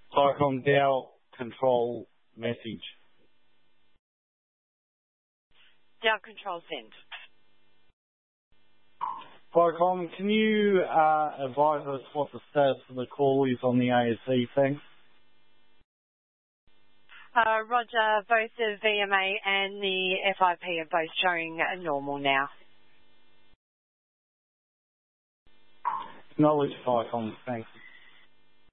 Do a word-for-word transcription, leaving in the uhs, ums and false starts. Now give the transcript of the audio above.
Vicom Dow control message. Dow control send. Vicom, can you uh, advise us what the status of the call is on the A S C thing? Uh, Roger, both the V M A and the F I P are both showing normal now. Acknowledge, Vicom. Thanks.